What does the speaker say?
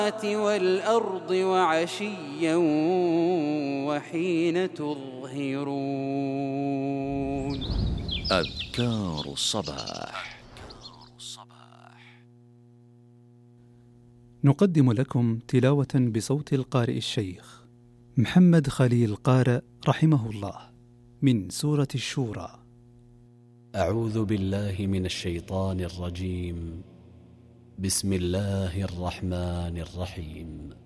والأرض وعشيا وحين تظهرون. أذكار الصباح. نقدم لكم تلاوة بصوت القارئ الشيخ محمد خليل قارئ رحمه الله من سورة الشورى. أعوذ بالله من الشيطان الرجيم. بسم الله الرحمن الرحيم.